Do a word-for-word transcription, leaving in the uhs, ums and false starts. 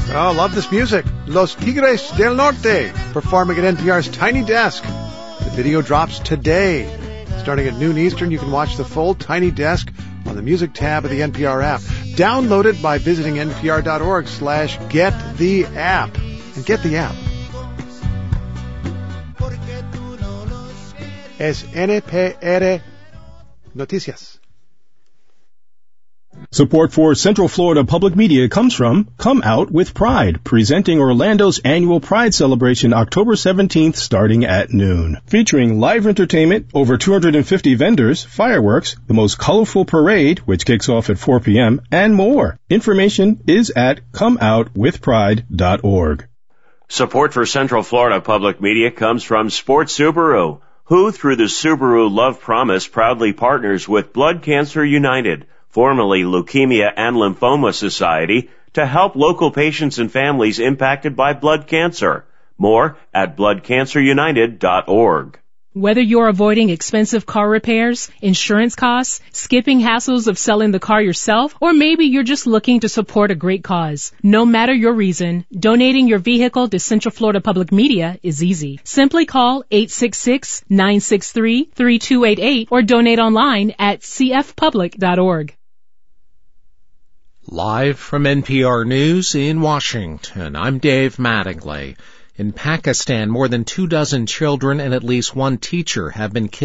Oh, love this music. Los Tigres del Norte performing at N P R's Tiny Desk. The video drops today. Starting at noon Eastern, you can watch the full Tiny Desk on the music tab of the N P R app. Download it by visiting npr.org slash get the app. And get the app. Es N P R Noticias. Support for Central Florida Public Media comes from Come Out with Pride, presenting Orlando's annual Pride celebration October seventeenth starting at noon. Featuring live entertainment, over two hundred fifty vendors, fireworks, the most colorful parade, which kicks off at four p.m., and more. Information is at come out with pride dot org. Support for Central Florida Public Media comes from Sports Subaru, who, through the Subaru Love Promise, proudly partners with Blood Cancer United, formerly Leukemia and Lymphoma Society, to help local patients and families impacted by blood cancer. More at blood cancer united dot org. Whether you're avoiding expensive car repairs, insurance costs, skipping hassles of selling the car yourself, or maybe you're just looking to support a great cause. No matter your reason, donating your vehicle to Central Florida Public Media is easy. Simply call eight six six, nine six three, three two eight eight or donate online at c f public dot org. Live from N P R News in Washington, I'm Dave Mattingly. In Pakistan, more than two dozen children and at least one teacher have been killed